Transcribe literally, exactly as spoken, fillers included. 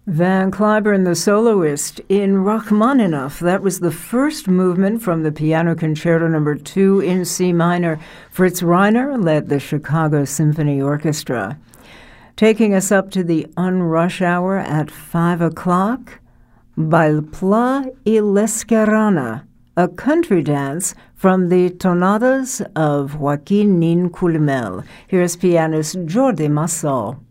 Van Cliburn, the soloist, in Rachmaninoff. That was the first movement from the Piano Concerto Number Two in C minor. Fritz Reiner led the Chicago Symphony Orchestra. Taking us up to the unrush hour at five o'clock, Bal Pla y l'Escarana, a country dance from the Tonadas of Joaquin Nin Culimel. Here's pianist Jordi Massol.